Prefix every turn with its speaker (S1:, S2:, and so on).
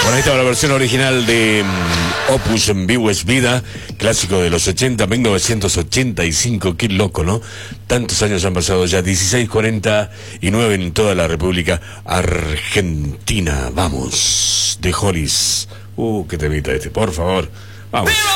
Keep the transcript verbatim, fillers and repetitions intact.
S1: Bueno, ahí estaba la versión original de um, Opus en Vivo es Vida, clásico de los ochenta, mil novecientos ochenta y cinco. Qué loco, ¿no? Tantos años han pasado ya, dieciséis cuarenta y nueve en toda la República Argentina. Vamos, de Joris. Uh, qué temita este, por favor. Vamos.